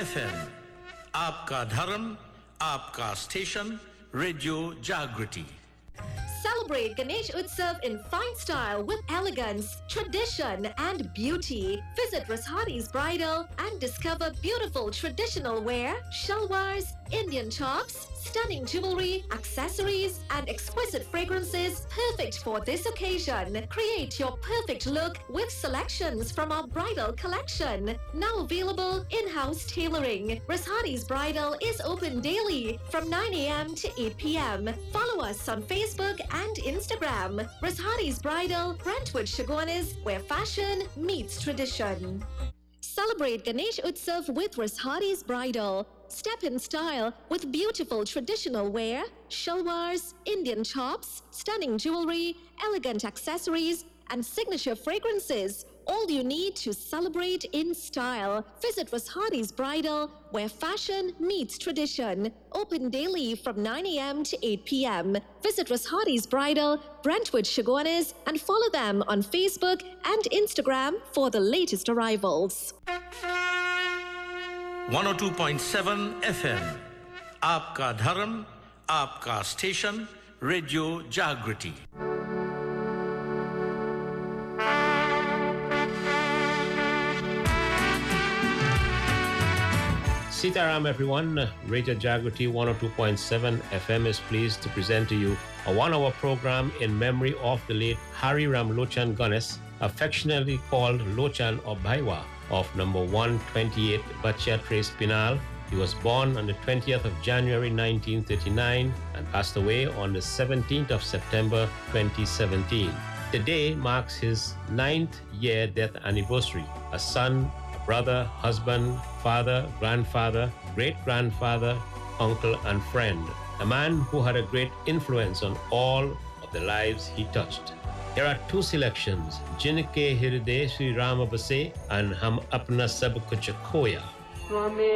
FM, आपका धर्म, आपका स्टेशन, रेडियो जागृति. Celebrate Ganesh Utsav in fine style with elegance, tradition, and beauty. Visit Rashadi's Bridal and discover beautiful traditional wear, shalwars, Indian tops, stunning jewelry, accessories, and exquisite fragrances perfect for this occasion. Create your perfect look with selections from our bridal collection. Now available in-house tailoring. Rashadi's Bridal is open daily from 9 a.m. to 8 p.m. Follow us on Facebook and Instagram. Rashadi's Bridal, Brentwood Chaguanas, where fashion meets tradition. Celebrate Ganesh Utsav with Rashadi's Bridal. Step in style with beautiful traditional wear, shalwars, Indian tops, stunning jewelry, elegant accessories, and signature fragrances. All you need to celebrate in style. Visit Rashadi's Bridal, where fashion meets tradition. Open daily from 9 a.m. to 8 p.m. Visit Rashadi's Bridal, Brentwood Chaguanas, and follow them on Facebook and Instagram for the latest arrivals. 102.7 FM, आपका धर्म, आपका station, radio जागृति. Sitaram everyone, Radio Jagriti 102.7 FM is pleased to present to you a 1-hour program in memory of the late Hari Ram Lochan Ganes, affectionately called Lochan or Bhaiwa, of number 128 Bachya Trace Pinal. He was born on the 20th of January 1939 and passed away on the 17th of September 2017. Today marks his 9th year death anniversary. A son, brother, husband, father, grandfather, great-grandfather, uncle, and friend. A man who had a great influence on all of the lives he touched. Here are two selections, Jinke Hirde Sri Rama Base and Hum Apna Sab Kuch Khoya.